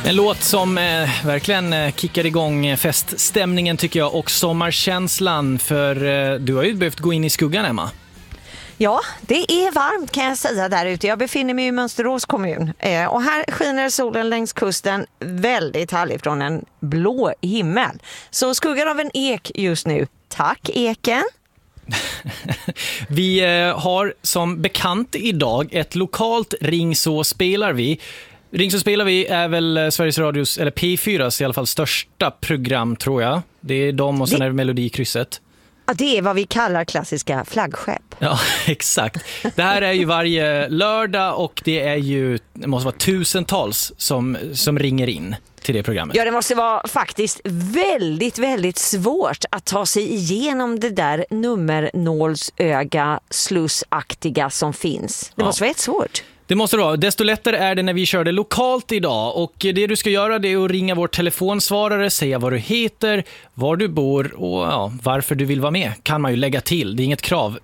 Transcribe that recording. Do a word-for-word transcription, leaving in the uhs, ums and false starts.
En låt som eh, verkligen eh, kickar igång feststämningen tycker jag och sommarkänslan, för eh, du har ju behövt gå in i skuggan, Emma. Ja, det är varmt kan jag säga där ute. Jag befinner mig i Mönsterås kommun eh, och här skiner solen längs kusten väldigt härligt från en blå himmel. Så skuggan av en ek just nu. Tack eken! Vi eh, har som bekant idag ett lokalt Ring så spelar vi. Ring så spelar vi är väl Sveriges Radios, eller P fyras i alla fall, största program tror jag. Det är de och sen det... är det Melodikrysset. Ja, det är vad vi kallar klassiska flaggskepp. Ja, exakt. Det här är ju varje lördag och det är ju, det måste vara tusentals som, som ringer in till det programmet. Ja, det måste vara faktiskt väldigt, väldigt svårt att ta sig igenom det där nummernålsöga slussaktiga som finns. Det Ja. måste vara ett svårt. Det måste det vara. Desto lättare är det när vi kör det lokalt idag. Och det du ska göra det är att ringa vår telefonsvarare, säga vad du heter, var du bor och ja, varför du vill vara med. Kan man ju lägga till. Det är inget krav.